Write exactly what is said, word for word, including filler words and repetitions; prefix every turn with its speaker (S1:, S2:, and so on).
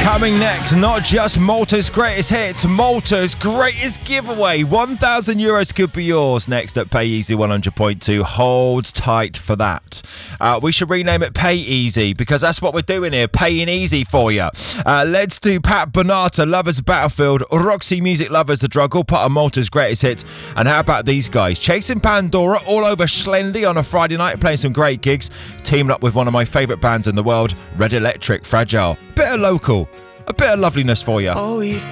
S1: Coming next, not just Malta's greatest hits, Malta's greatest giveaway. one thousand euros could be yours next at Pay Easy one hundred point two. Hold tight for that. Uh, we should rename it Pay Easy because that's what we're doing here, paying easy for you. Uh, let's do Pat Bonata, Lovers Battlefield, Roxy Music Lovers, The Drug, all part of Malta's greatest hits. And how about these guys? Chasing Pandora, all over Schlendy on a Friday night, playing some great gigs. Teaming up with one of my favourite bands in the world, Red Electric, Fragile. Bit of local, a bit of loveliness for you.
S2: Oh,